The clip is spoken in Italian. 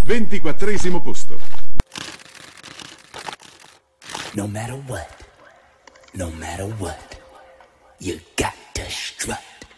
24° posto. No matter what, you got to strut.